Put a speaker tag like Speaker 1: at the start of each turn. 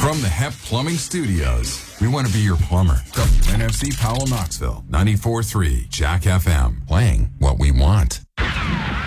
Speaker 1: From the Hep Plumbing Studios, we want to be your plumber. NFC Powell Knoxville, 94.3 Jack FM, playing what we want.